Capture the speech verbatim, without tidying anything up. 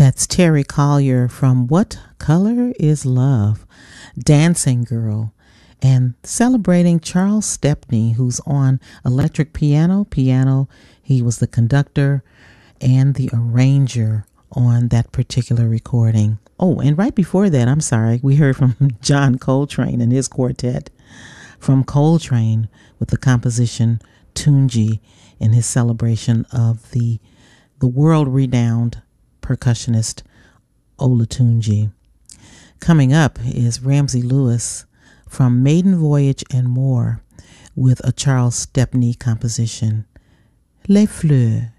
That's Terry Collier from What Color is Love? Dancing Girl. And celebrating Charles Stepney, who's on electric piano. Piano, he was the conductor and the arranger on that particular recording. Oh, and right before that, I'm sorry, we heard from John Coltrane and his quartet from Coltrane with the composition Tunji in his celebration of the, the world-renowned percussionist Olatunji. Coming up is Ramsey Lewis from Maiden Voyage and More with a Charles Stepney composition, Les Fleurs.